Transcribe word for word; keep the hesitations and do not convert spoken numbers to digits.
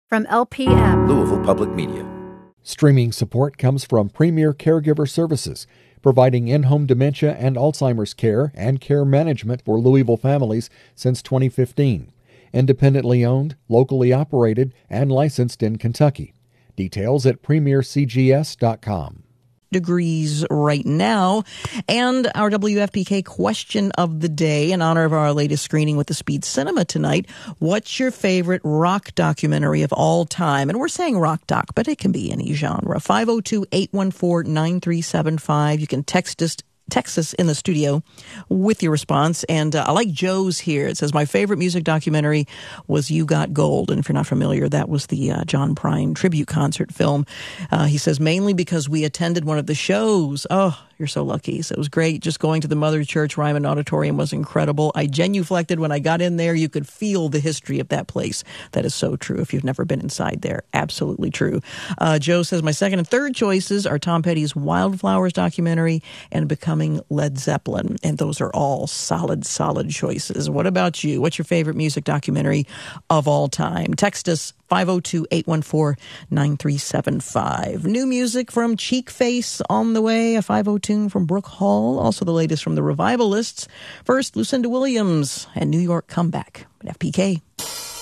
From L P M, Louisville Public Media. Streaming support comes from Premier Caregiver Services, providing in-home dementia and Alzheimer's care and care management for Louisville families since twenty fifteen. Independently owned, locally operated, and licensed in Kentucky. Details at premier c g s dot com. Degrees right now, and our W F P K question of the day in honor of our latest screening with the Speed Cinema tonight. What's your favorite rock documentary of all time? And we're saying rock doc, but it can be any genre. five oh two, eight one four, nine three seven five. You can text us Text us in the studio with your response. And uh, I like Joe's here. It says, my favorite music documentary was You Got Gold. And if you're not familiar, that was the uh, John Prine tribute concert film. Uh, he says, mainly because we attended one of the shows. Oh, you're so lucky. So it was great. Just going to the Mother Church Ryman Auditorium was incredible. I genuflected when I got in there. You could feel the history of that place. That is so true. If you've never been inside there, absolutely true. Uh, Joe says, my second and third choices are Tom Petty's Wildflowers documentary and Becoming Led Zeppelin. And those are all solid, solid choices. What about you? What's your favorite music documentary of all time? Text us five oh two, eight one four, nine three seven five. New music from Cheek Face on the way, a five oh tune from Brooke Hall, also the latest from the Revivalists. First, Lucinda Williams and New York Comeback at F P K.